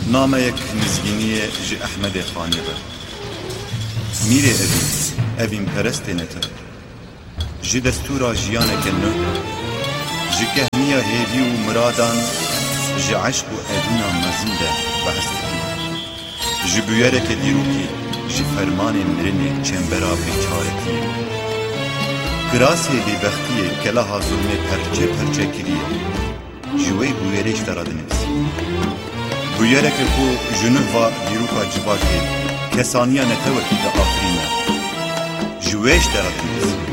نامەیەک نزگینیە ji Ehmedê Xanê be. Mîrê evîn perestê netir. Ji destûra jiyaneke nû, ji kehmiya hêvî û miradan, ji eşq û evîna mezin de behs dikî. Ji bûyereke dîrokî, ji fermanê mirinê çembera bêçaretiyê. Kirasê bêbextiyê keleha zulmê perçe perçe kiriye. Ji wê bûyerê ji te re dinivîsî. Bûyereke ku ji nûva dîroka civakê kesaniya netewekî de afirîne. Ji wê ji te re dinivîsî.